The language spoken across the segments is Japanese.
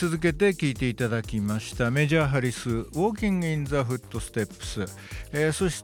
続けて聴いていただきましたメジャー・ハリス Walking in the Footsteps、そして、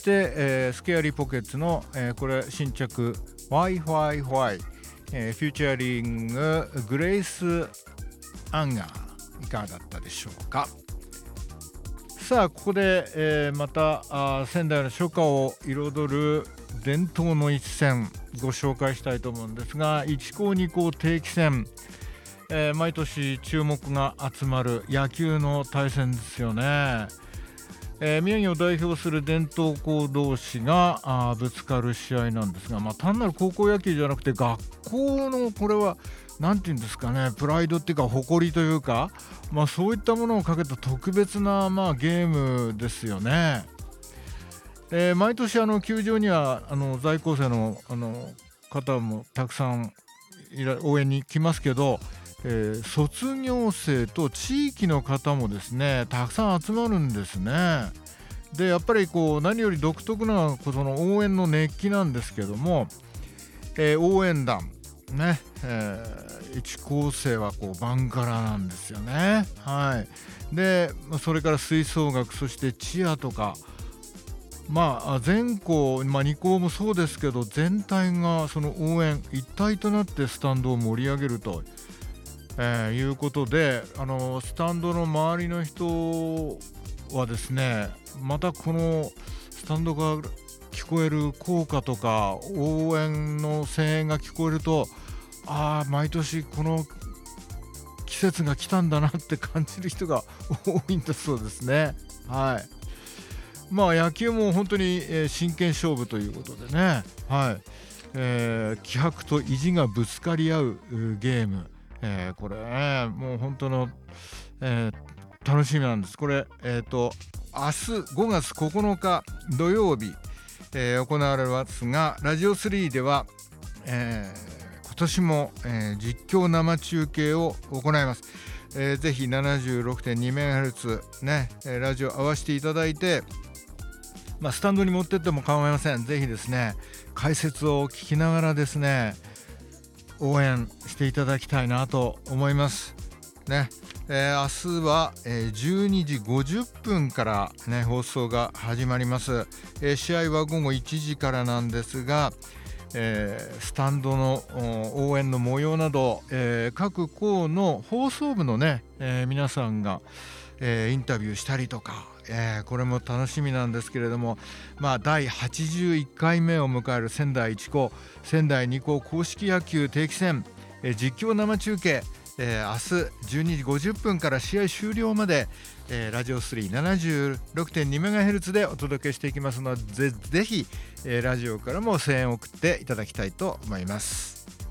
スケアリーポケッツの、これ新着 Why、フューチャリンググレイス・アンガーいかがだったでしょうか。さあここで、また仙台の初夏を彩る伝統の一戦ご紹介したいと思うんですが、1校2校定期戦、毎年注目が集まる野球の対戦ですよね。宮城を代表する伝統校同士がぶつかる試合なんですが、単なる高校野球じゃなくて学校のこれはなんていうんですかね、プライドっていうか誇りというか、そういったものをかけた特別な、ゲームですよね。毎年球場には在校生の方もたくさん応援に来ますけど、卒業生と地域の方もですねたくさん集まるんですね。でやっぱり何より独特なその応援の熱気なんですけども、応援団ね、1校生はバンカラなんですよね。でそれから吹奏楽、そしてチアとか、全校、2校もそうですけど全体がその応援一体となってスタンドを盛り上げると、いうことでスタンドの周りの人はですね、またこのスタンドが聞こえる効果とか応援の声援が聞こえると、毎年この季節が来たんだなって感じる人が多いんだそうですね。野球も本当に真剣勝負ということでね、気迫と意地がぶつかり合うゲーム、これねもう本当の、楽しみなんです。これ明日5月9日土曜日、行われますが、ラジオ3では、今年も、実況生中継を行います。ぜひ 76.2MHz ね、ラジオ合わせていただいて、スタンドに持ってっても構いません。ぜひですね解説を聞きながらですね応援していただきたいなと思いますね。明日は、12時50分から、放送が始まります。試合は午後1時からなんですが、スタンドの応援の模様など、各校の放送部のね、皆さんが、インタビューしたりとか、これも楽しみなんですけれども、第81回目を迎える仙台1校仙台2校硬式野球定期戦、実況生中継、明日12時50分から試合終了まで、ラジオ 376.2MHz でお届けしていきますので、ぜひ、ラジオからも声援を送っていただきたいと思います。